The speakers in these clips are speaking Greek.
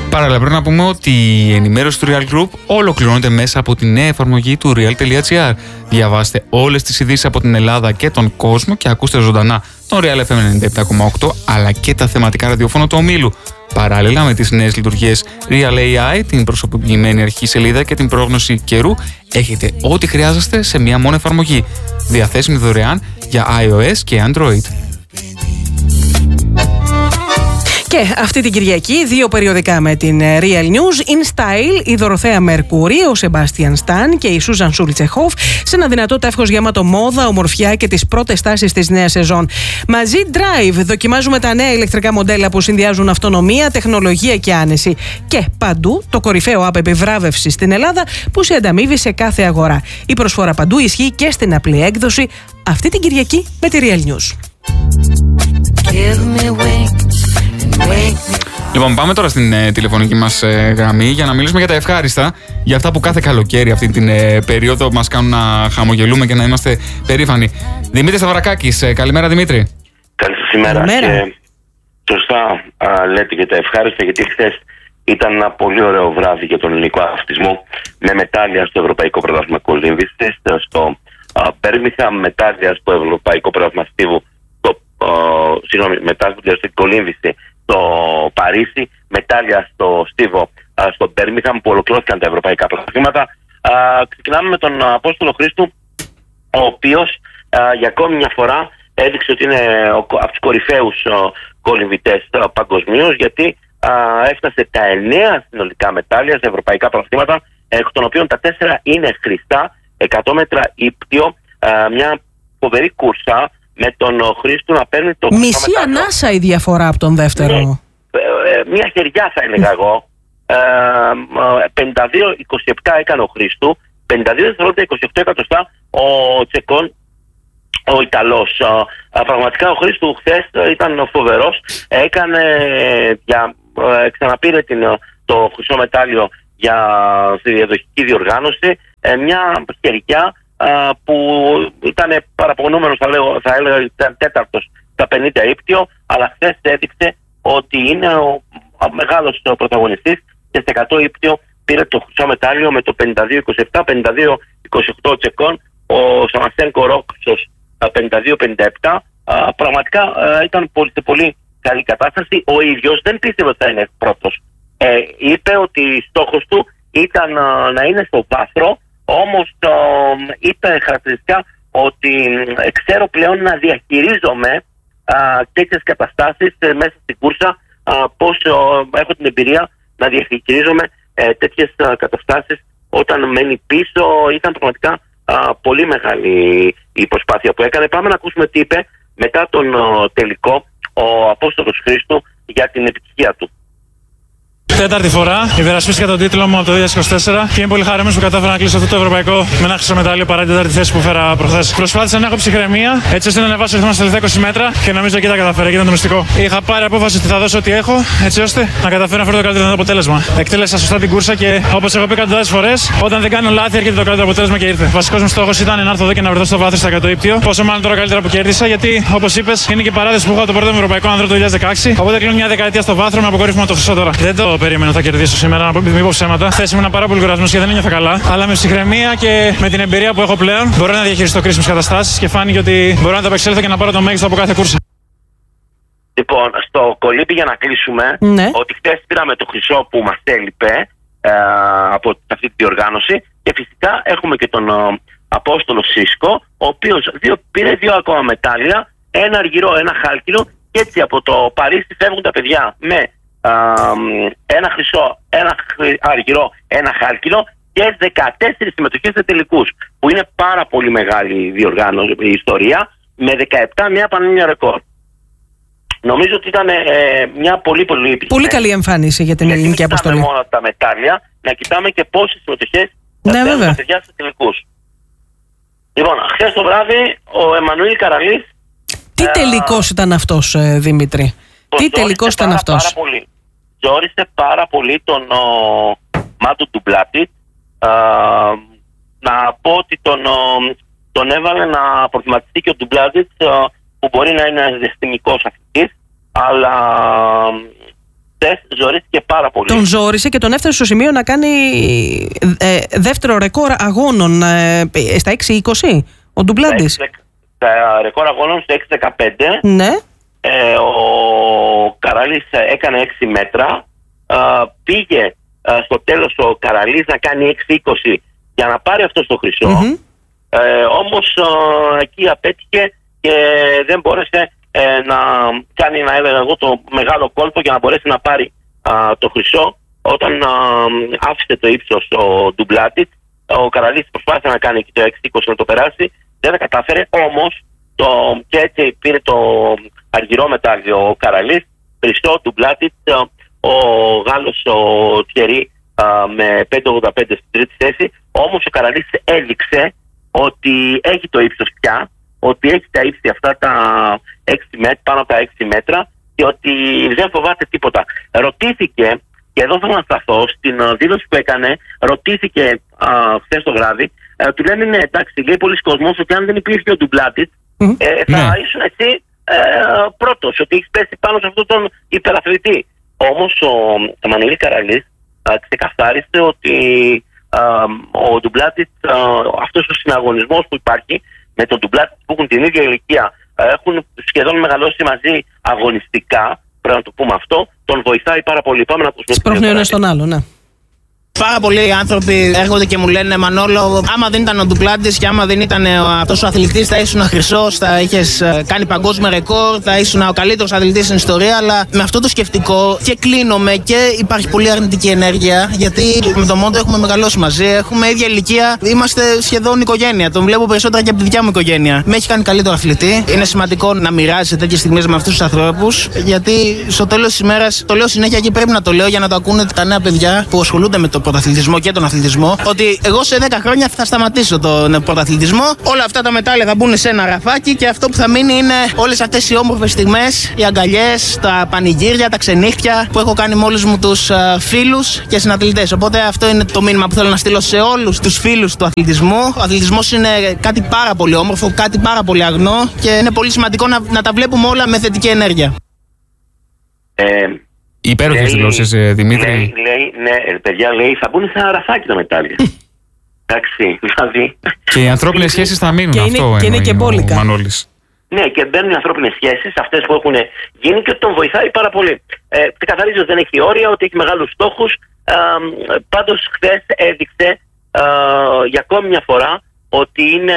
Παράλληλα, πρέπει να πούμε ότι η ενημέρωση του Real Group ολοκληρώνεται μέσα από τη νέα εφαρμογή του Real.gr. Διαβάστε όλες τις ειδήσεις από την Ελλάδα και τον κόσμο και ακούστε ζωντανά τον Real FM 97,8 αλλά και τα θεματικά ραδιόφωνα του ομίλου. Παράλληλα με τις νέες λειτουργίες Real AI, την προσωποποιημένη αρχική σελίδα και την πρόγνωση καιρού, έχετε ό,τι χρειάζεστε σε μία μόνη εφαρμογή. Διαθέσιμη δωρεάν για iOS και Android. Και αυτή την Κυριακή, 2 περιοδικά με την Real News. In Style, η Δωροθέα Μερκούρη, ο Σεμπάστιαν Σταν και η Σούζαν Σούλτσεχοφ σε ένα δυνατό τεύχος γεμάτο μόδα, ομορφιά και τις πρώτες τάσεις της νέας σεζόν. Μαζί Drive, δοκιμάζουμε τα νέα ηλεκτρικά μοντέλα που συνδυάζουν αυτονομία, τεχνολογία και άνεση. Και παντού το κορυφαίο app επιβράβευσης στην Ελλάδα που σε ανταμείβει σε κάθε αγορά. Η προσφορά παντού ισχύει και στην απλή έκδοση αυτή την Κυριακή με τη Real News. Λοιπόν, πάμε τώρα στην τηλεφωνική μας γραμμή για να μιλήσουμε για τα ευχάριστα, για αυτά που κάθε καλοκαίρι αυτή την περίοδο μας κάνουν να χαμογελούμε και να είμαστε περήφανοι. Δημήτρη Σταυρακάκης, καλημέρα Δημήτρη. Καλή σας ημέρα. Και σωστά λέτε για τα ευχάριστα, γιατί χθες ήταν ένα πολύ ωραίο βράδυ για τον ελληνικό αθλητισμό με μετάλλια στο Ευρωπαϊκό Πρωτάθλημα Κολύμβησης, στο Μπέρμιγχαμ, μετάλλια στο Ευρωπαϊκό Πρωτάθλημα Στίβου, μετάλλια στην Κολύμβηση στο Παρίσι, μετάλλια στο Στίβο, στο Μπέρμιγχαμ, που ολοκληρώθηκαν τα ευρωπαϊκά πρωταθλήματα. Ξεκινάμε με τον Απόστολο Χρήστου, ο οποίος για ακόμη μια φορά έδειξε ότι είναι από τους κορυφαίους κολυμβητές παγκοσμίως, γιατί έφτασε τα 9 συνολικά μετάλλια σε ευρωπαϊκά πρωταθλήματα, εκ των οποίων τα 4 είναι χρηστά, 100 μέτρα ύπτιο, μια φοβερή κούρσα με τον Χρήστο να παίρνει το χρυσό μισή μετάλλιο. Ανάσα η διαφορά από τον δεύτερο. Ναι, μια χεριά θα έλεγα εγώ. 52-27 έκανε ο Χρήστου, 52 δευτερόλεπτα 28 εκατοστά ο Τσεκών, ο Ιταλός. Πραγματικά ο Χρήστου χθες ήταν φοβερός. Ξαναπήρε το χρυσό μετάλλιο στη διαδοχική διοργάνωση. Μια χεριά που ήταν παραπονούμενος, θα έλεγα ήταν τέταρτος στα 50 ύπτιο, αλλά χθες έδειξε ότι είναι ο μεγάλος πρωταγωνιστής και στα 100 ύπτιο πήρε το χρυσό μετάλλιο με το 52-27, 52-28 Τσεκών, ο Σαμασένκο Ρόξος 52-57. Πραγματικά ήταν σε πολύ καλή κατάσταση. Ο ίδιος δεν πίστευε ότι θα είναι πρώτος. Είπε ότι στόχος του ήταν να είναι στο βάθρο, όμως είπε χαρακτηριστικά ότι ξέρω πλέον να διαχειρίζομαι τέτοιες καταστάσεις μέσα στην κούρσα, πώς έχω την εμπειρία να διαχειρίζομαι τέτοιες καταστάσεις όταν μένει πίσω. Ήταν πραγματικά πολύ μεγάλη η προσπάθεια που έκανε. Πάμε να ακούσουμε τι είπε μετά τον τελικό ο Απόστολος Χρήστου για την επιτυχία του. Τέταρτη φορά υπερασπίστηκα τον τίτλο μου από το 2024 και είμαι πολύ χαρούμενος που κατάφερα να κλείσω αυτό το ευρωπαϊκό με ένα χρυσό μετάλλιο παρά την τέταρτη θέση που φέρα προχθές. Προσπάθησα να έχω ψυχραιμία έτσι ώστε να ανεβάσω ρυθμό στα τελευταία 20 μέτρα και νομίζω εκεί τα καταφέρω και ήταν το μυστικό. Είχα πάρει απόφαση ότι θα δώσω ό,τι έχω έτσι ώστε να καταφέρω να φέρω το καλύτερο αποτέλεσμα. Εκτέλεσα σωστά την κούρσα και όπως έχω πει εκατοντάδες φορές, όταν δεν κάνω λάθη έρχεται το καλύτερο αποτέλεσμα και ήρθε. Βασικός μου στόχος ήταν να έρθω εδώ και να βρεθώ στο βάθρο στα 100 ύπτιο. Πόσο μάλλον τώρα καλύτερα που κέρδισα, γιατί όπως είπες είναι και παράδοση που είχα το πρώτο ευρωπαϊκό άνδρο το 2016. Οπότε κλείνω μια δεκαετία στο βάθρο με αποκορύφωμα το χρυσό τώρα. Δεν το περίμενα θα κερδίσω σήμερα, να μην πω ψέματα. Χθες ήμουν πάρα πολύ κουρασμένος και δεν ένιωθα καλά. Αλλά με ψυχραιμία και με την εμπειρία που έχω πλέον μπορώ να διαχειριστώ κρίσιμες καταστάσεις και φάνηκε ότι μπορώ να τα απεξέλθω και να πάρω το μέγιστο από κάθε κούρσα. Λοιπόν, στο κολύμπι για να κλείσουμε, ότι χθες πήραμε το χρυσό που μας έλειπε από αυτή τη διοργάνωση και φυσικά έχουμε και τον Απόστολο Σίσκο, ο οποίος πήρε 2 ακόμα μετάλλια, ένα αργυρό, ένα χάλκινο, και έτσι από το Παρίσι φεύγουν τα παιδιά με ένα χρυσό, ένα αργυρό, ένα χάλκινο και 14 συμμετοχές σε τελικούς, που είναι πάρα πολύ μεγάλη διοργάνωση, η ιστορία, με 17 μια πανελλήνια ρεκόρ. Νομίζω ότι ήταν μια πολύ καλή εμφάνιση για την ελληνική αποστολή. Δεν μόνο τα μετάλλια, να κοιτάμε και πόσες συμμετοχές θα παίρνουν τα παιδιά σε τελικούς. Λοιπόν, χθες το βράδυ ο Εμμανουήλ Καραλής. Τι τελικός ήταν αυτός, Δημήτρη? Τι τελικός ήταν αυτός? Ζόρισε πάρα πολύ τον Μάτου Ντουμπλάτιτ. Να πω ότι τον έβαλε να προβληματιστεί και ο Ντουμπλάτιτ, που μπορεί να είναι ένας διαστημικός αθλητής, αλλά χθες ζορίστηκε πάρα πολύ. Τον ζόρισε και τον έφτασε στο σημείο να κάνει δεύτερο ρεκόρ αγώνων στα 6-20, ο Ντουμπλάντης. Τα ρεκόρ αγώνων στο 6-15. Ναι. Ο Καραλής έκανε 6 μέτρα. Πήγε στο τέλος ο Καραλής να κάνει 6-20 για να πάρει αυτό στο χρυσό. Όμως εκεί απέτυχε και δεν μπόρεσε να κάνει, να έλεγα εγώ, το μεγάλο κόλπο για να μπορέσει να πάρει το χρυσό. Όταν άφησε το ύψος ο Ντουμπλάντης, ο Καραλής προσπάθησε να κάνει και το 6-20 να το περάσει, δεν τα κατάφερε. Όμως και έτσι πήρε το αργυρό μετάλλιο ο Καραλής, χρυσό Ντουμπλάντης, ο Γάλλος ο Τιερί με 5,85 στην τρίτη θέση. Όμως ο Καραλής έδειξε ότι έχει το ύψος πια, ότι έχει τα ύψη αυτά τα 6 μέτρα, πάνω από τα 6 μέτρα, και ότι δεν φοβάται τίποτα. Ρωτήθηκε, και εδώ θέλω να σταθώ, στην δήλωση που έκανε, ρωτήθηκε χθες το βράδυ, του λένε ναι, εντάξει, λέει πολλοί κόσμος ότι αν δεν υπήρχε ο Ντουμπλάντης, θα ήσουν εσύ πρώτος, ότι έχεις πέσει πάνω σε αυτόν τον υπεραθλητή. Όμως ο Μανουήλ Καραλής ξεκαθάρισε ότι ο Ντουμπλάντης, αυτός ο συναγωνισμός που υπάρχει με τον Ντουμπλάντης που έχουν την ίδια ηλικία, έχουν σχεδόν μεγαλώσει μαζί αγωνιστικά, πρέπει να το πούμε αυτό, τον βοηθάει πάρα πολύ. Πάμε να ακούσουμε. Σπρώχνει ο ένας τον άλλο, ναι. Πάρα πολλοί άνθρωποι έρχονται και μου λένε Μανόλο, άμα δεν ήταν ο Ντουμπλάντης και άμα δεν ήταν αυτός ο αθλητής, θα ήσουν χρυσός, θα είχες κάνει παγκόσμιο ρεκόρ, θα ήσουν ο καλύτερος αθλητής στην ιστορία. Αλλά με αυτό το σκεπτικό και κλείνομαι και υπάρχει πολύ αρνητική ενέργεια. Γιατί με τον Μόντο έχουμε μεγαλώσει μαζί, έχουμε ίδια ηλικία, είμαστε σχεδόν οικογένεια. Τον βλέπω περισσότερα και από τη δικιά μου οικογένεια. Με έχει κάνει καλύτερο αθλητή. Είναι σημαντικό να μοιράζεσαι τέτοιες στιγμές με αυτούς τους ανθρώπους. Γιατί στο τέλος της ημέρας, το λέω συνέχεια και πρέπει να το λέω για να το ακούνε τα νέα παιδιά που ασχολούνται με το πρωταθλητισμό και τον αθλητισμό, ότι εγώ σε 10 χρόνια θα σταματήσω τον πρωταθλητισμό. Όλα αυτά τα μετάλλια θα μπουν σε ένα ραφάκι και αυτό που θα μείνει είναι όλες αυτές οι όμορφες στιγμές, οι αγκαλιές, τα πανηγύρια, τα ξενύχτια που έχω κάνει με όλους μου τους φίλους και συναθλητές. Οπότε αυτό είναι το μήνυμα που θέλω να στείλω σε όλους τους φίλους του αθλητισμού. Ο αθλητισμός είναι κάτι πάρα πολύ όμορφο, κάτι πάρα πολύ αγνό και είναι πολύ σημαντικό να τα βλέπουμε όλα με θετική ενέργεια. Υπέροχες δηλώσεις, Δημήτρη. Λέει, ναι, παιδιά, λέει, θα μπουν σε ένα ραφάκι τα μετάλλια. Εντάξει, δηλαδή. Και οι ανθρώπινες σχέσεις θα μείνουν, και αυτό και είναι και μπόλικα. Μανώλης. Ναι, και μπαίνουν οι ανθρώπινες σχέσεις, αυτές που έχουν γίνει, και τον βοηθάει πάρα πολύ. Ξεκαθαρίζει ότι δεν έχει όρια, ότι έχει μεγάλους στόχους. Πάντως, χθες έδειξε για ακόμη μια φορά ότι είναι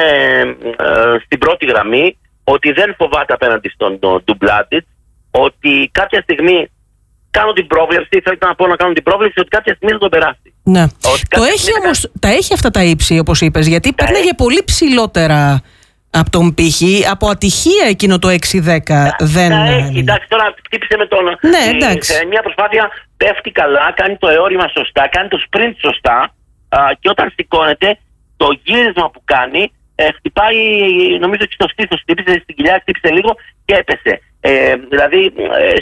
στην πρώτη γραμμή, ότι δεν φοβάται απέναντι στον Ντουμπλάντης, ότι κάποια στιγμή. Κάνω την πρόβλεψη, θέλω να πω να κάνω την πρόβλεψη ότι κάποια στιγμή θα τον περάσει. Ναι. Το έχει όμως, τα έχει αυτά τα ύψη, όπως είπες, γιατί πέρναγε πολύ ψηλότερα από τον πύχη, από ατυχία εκείνο το 6-10. Δεν έχει, εντάξει, τώρα χτύπησε με τον. Ναι, εντάξει. Σε μια προσπάθεια πέφτει καλά, κάνει το αιώρημα σωστά, κάνει το sprint σωστά, και όταν σηκώνεται, το γύρισμα που κάνει χτυπάει, νομίζω ότι στο στήθος, χτύπησε στην κοιλιά, χτύπησε λίγο και έπεσε. Δηλαδή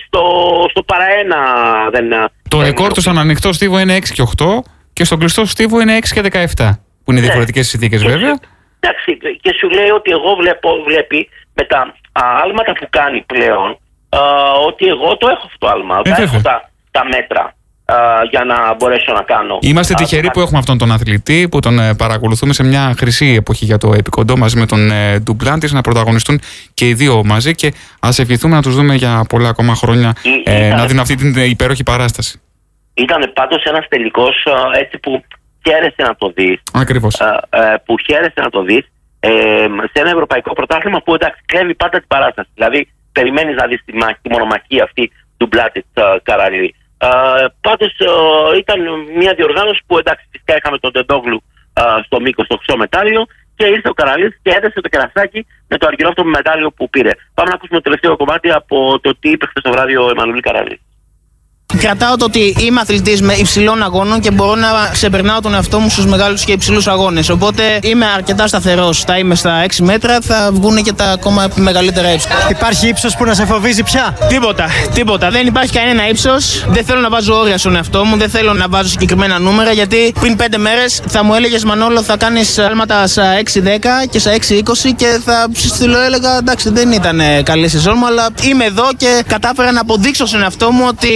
στο παραένα δεν. Το ρεκόρ του στον ανοιχτό στίβο είναι 6 και 8 και στον κλειστό στίβο είναι 6 και 17. Που είναι διαφορετικές συνθήκες, βέβαια. Εντάξει, και σου λέει ότι εγώ βλέπει με τα άλματα που κάνει πλέον, ότι εγώ το έχω αυτό το άλμα. Έχω τα μέτρα για να μπορέσω να κάνω. Είμαστε τυχεροί που έχουμε αυτόν τον αθλητή, που τον παρακολουθούμε σε μια χρυσή εποχή για το επικοντό μαζί με τον Ντουμπλάντης, να πρωταγωνιστούν και οι δύο μαζί, και ας ευχηθούμε να τους δούμε για πολλά ακόμα χρόνια να δίνουν αυτή την υπέροχη παράσταση. Ήταν πάντως ένας τελικός έτσι που χαίρεσε να το δεις. Ακριβώς. Που χαίρεσε να το δεις σε ένα ευρωπαϊκό πρωτάθλημα που, εντάξει, κλέβει πάντα την παράσταση. Δηλαδή περιμένεις να δεις τη μονομαχία αυτή του Ντουμπλάντης Καραλή. Πάντως ήταν μια διοργάνωση που, εντάξει, φυσικά είχαμε τον Τεντόγλου στο μήκος, στο χρυσό μετάλλιο, και ήρθε ο Καραλής και έδεσε το κερασάκι με το αργυρό αυτό μετάλλιο που πήρε. Πάμε να ακούσουμε το τελευταίο κομμάτι από το τι είπε χθες το βράδυ ο Εμμανουήλ Καραλής. Κρατάω το ότι είμαι αθλητής με υψηλών αγώνων και μπορώ να ξεπερνάω τον εαυτό μου στους μεγάλους και υψηλούς αγώνες. Οπότε είμαι αρκετά σταθερός. Θα είμαι στα 6 μέτρα, θα βγουν και τα ακόμα μεγαλύτερα ύψη. Υπάρχει ύψος που να σε φοβίζει πια? Τίποτα. Δεν υπάρχει κανένα ύψος. Δεν θέλω να βάζω όρια στον εαυτό μου, δεν θέλω να βάζω συγκεκριμένα νούμερα, γιατί πριν 5 μέρες θα μου έλεγες Μανόλο, θα κάνεις άλματα στα 6-10 και στα 6-20 και θα στείλω, έλεγα εντάξει, δεν ήταν καλή σεζόν μου, αλλά είμαι εδώ και κατάφερα να αποδείξω στον εαυτό μου ότι πρέπει να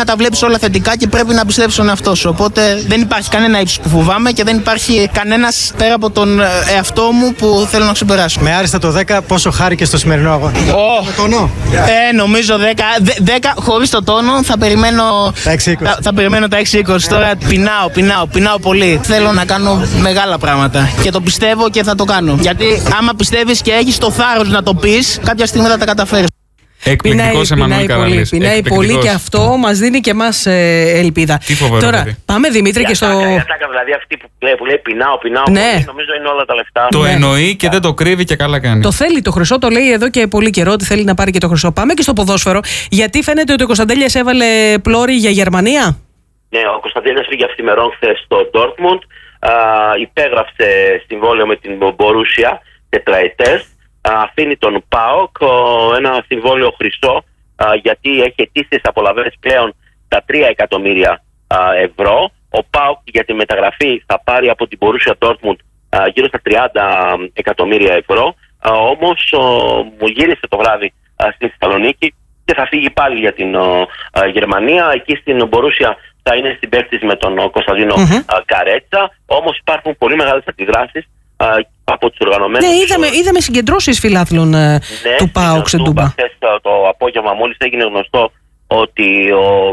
να τα βλέπεις όλα θετικά και πρέπει να πιστέψεις στον εαυτό σου. Οπότε δεν υπάρχει κανένα ύψος που φοβάμαι και δεν υπάρχει κανένας πέρα από τον εαυτό μου που θέλω να ξεπεράσω. Με άριστα το 10, πόσο χάρηκες στο σημερινό αγώνα? Με τόνο. Νομίζω 10 χωρίς το τόνο θα περιμένω τα 6-20. Τώρα πεινάω πολύ. Θέλω να κάνω μεγάλα πράγματα και το πιστεύω και θα το κάνω. Γιατί άμα πιστεύεις και έχεις το θάρρος να το πεις, κάποια στιγμή θα τα καταφέρεις. Εκπληκτικός Εμμανουήλ Καραλής. Πεινάει πολύ και αυτό μας δίνει και εμάς ελπίδα. Τι φοβερό. Τώρα, πάμε Δημήτρη και στο. Δηλαδή αυτή που λέει πεινάω, Ναι. νομίζω είναι όλα τα λεφτά. Το εννοεί και δεν το κρύβει και καλά κάνει. Το θέλει το χρυσό, το λέει εδώ και πολύ καιρό ότι θέλει να πάρει και το χρυσό. Πάμε και στο ποδόσφαιρο, γιατί φαίνεται ότι ο Κωνσταντέλιας έβαλε πλώρη για Γερμανία. Ναι, ο Κωνσταντέλιας πήγε αυθημερών χθες στο Dortmund, υπέγραψε συμβόλαιο με την Borussia τετραετές, αφήνει τον ΠΑΟΚ ένα συμβόλαιο χρυσό, γιατί έχει ετήσιες απολαβές πλέον τα 3 εκατομμύρια ευρώ. Ο ΠΑΟΚ για τη μεταγραφή θα πάρει από την Borussia Dortmund γύρω στα 30 εκατομμύρια ευρώ. Όμως μου γύρισε το βράδυ στη Θεσσαλονίκη και θα φύγει πάλι για την Γερμανία. Εκεί στην Borussia θα είναι συμπαίκτης με τον Κωνσταντίνο Καρέτσα. Όμως υπάρχουν πολύ μεγάλες αντιδράσεις από τους οργανωμένους. Ναι, είδαμε συγκεντρώσεις φιλάθλων του ΠΑΟΚ σε Ντούμπα. Χθες το απόγευμα μόλις έγινε γνωστό ότι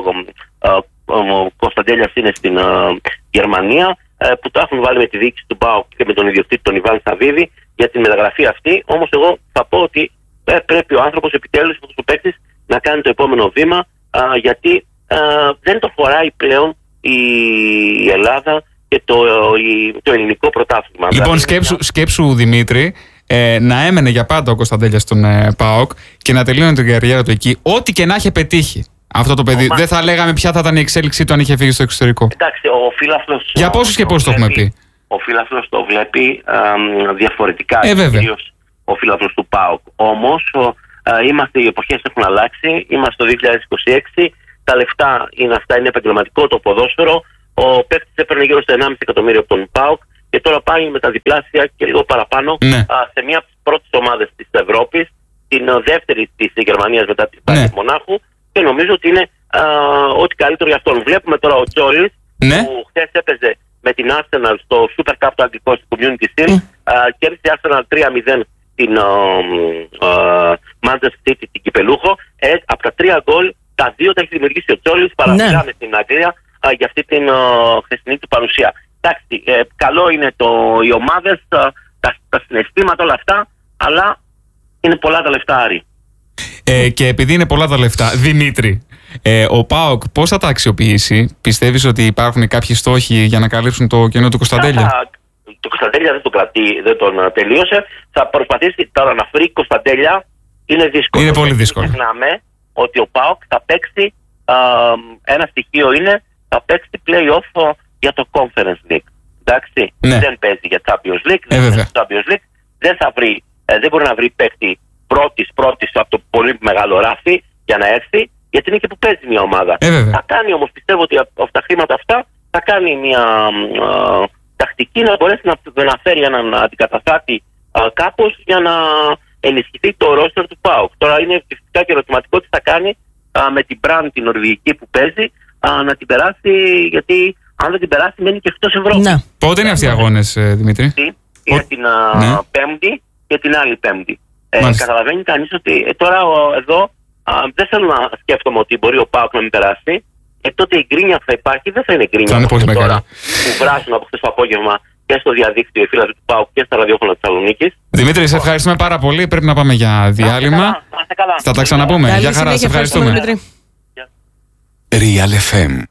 ο Κωνσταντέλιας είναι στην Γερμανία, που το έχουν βάλει με τη διοίκηση του ΠΑΟΚ και με τον ιδιοκτήτη τον Ιβάν Σαββίδη για τη μεταγραφή αυτή. Όμως εγώ θα πω ότι πρέπει ο άνθρωπος επιτέλους, ο παίκτης, να κάνει το επόμενο βήμα, γιατί δεν το χωράει πλέον η Ελλάδα και το ελληνικό πρωτάθλημα. Λοιπόν, σκέψου Δημήτρη, να έμενε για πάντα ο Κωνσταντέλιας στον ΠΑΟΚ και να τελείωνε την καριέρα του εκεί, ό,τι και να είχε πετύχει αυτό το παιδί. Δεν θα λέγαμε ποια θα ήταν η εξέλιξή του αν είχε φύγει στο εξωτερικό. Εντάξει, ο φίλαθλος. Για πόσους και πόσους το έχουμε πει. Ο φίλαθλος το βλέπει διαφορετικά. Βέβαια. Ο φίλαθλος του ΠΑΟΚ. Όμως, οι εποχές έχουν αλλάξει. Είμαστε το 2026. Τα λεφτά είναι αυτά, είναι επαγγελματικό το ποδόσφαιρο. Ο παίκτης έπαιρνε γύρω στα 1,5 εκατομμύριο από τον ΠΑΟΚ και τώρα πάει με τα διπλάσια και λίγο παραπάνω σε μια από τις πρώτες ομάδες της Ευρώπης, την δεύτερη της Γερμανίας μετά την Bayern Μονάχου, και νομίζω ότι είναι ό,τι καλύτερο για αυτόν. Βλέπουμε τώρα ο Τσόλης που χθες έπαιζε με την Arsenal στο Super Cup το αγγλικό στο Community Shield, κέρδισε η Arsenal 3-0 την Manchester City, την κυπελούχο. Από τα 3 γκολ, τα 2 τα έχει δημιουργήσει ο Τσόλης, παραμιλάμε στην Αγγλία για αυτή την χθεσινή του παρουσία. Εντάξει, καλό είναι οι ομάδες, τα συναισθήματα, όλα αυτά, αλλά είναι πολλά τα λεφτά, Άρη. Και επειδή είναι πολλά τα λεφτά, Δημήτρη, ο ΠΑΟΚ πώς θα τα αξιοποιήσει? Πιστεύεις ότι υπάρχουν κάποιοι στόχοι για να καλύψουν το κενό του Κωνσταντέλια? Το Κωνσταντέλια δεν τον τελείωσε. Θα προσπαθήσει τώρα να βρει Κωνσταντέλια. Είναι δύσκολο. Είναι πολύ δύσκολο. Ξεχνάμε ότι ο ΠΑΟΚ θα παίξει, ένα στοιχείο είναι, θα παίξει play-off για το Conference League. Εντάξει, δεν παίζει για Champions League, δεν μπορεί να βρει παίκτη πρώτης από το πολύ μεγάλο ράφι για να έρθει, γιατί είναι και που παίζει μια ομάδα. Θα κάνει όμως, πιστεύω ότι από τα χρήματα αυτά θα κάνει μια τακτική να μπορέσει να φέρει έναν αντικαταστάτη κάπως για να ενισχυθεί το roster του ΠΑΟΚ. Τώρα είναι φυσικά και ερωτηματικό τι θα κάνει με την brand την νορβηγική που παίζει, να την περάσει, γιατί αν δεν την περάσει μένει και εκτός Ευρώπης. Ναι. Πότε είναι αυτοί οι αγώνες, Δημήτρη? Για την Πέμπτη και την άλλη Πέμπτη. Καταλαβαίνει κανείς ότι τώρα εδώ δεν θέλω να σκέφτομαι ότι μπορεί ο ΠΑΟΚ να μην περάσει, τότε η γκρίνια που θα υπάρχει δεν θα είναι γκρίνια τώρα που βράζουν από χθες το απόγευμα και στο διαδίκτυο οι φίλοι του ΠΑΟΚ και στα ραδιόφωνα της Θεσσαλονίκης. Δημήτρη, σε ευχαριστούμε πάρα πολύ. Πρέπει να πάμε για διάλειμμα. Θα τα ξαναπούμε. Γεια χαρά, σε ευχαριστούμε. Δημήτρη. Real FM